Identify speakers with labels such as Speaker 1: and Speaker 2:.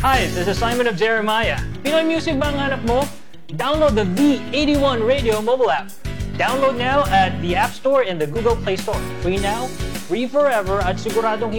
Speaker 1: Hi, this is Simon of Jeremiah. Pinoy music ba ang hanap mo? Download the V81 Radio mobile app. Download now at the App Store and the Google Play Store. Free now, free forever, at siguradong